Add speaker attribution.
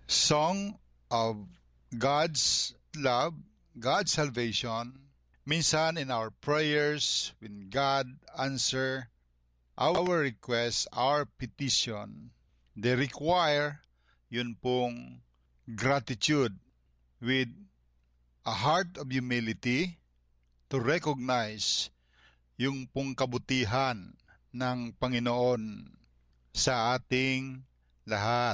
Speaker 1: Song of God's love, God's salvation. Minsan in our prayers, when God answer our request, our petition, they require yun pong gratitude with a heart of humility to recognize yung pong kabutihan ng Panginoon sa ating lahat.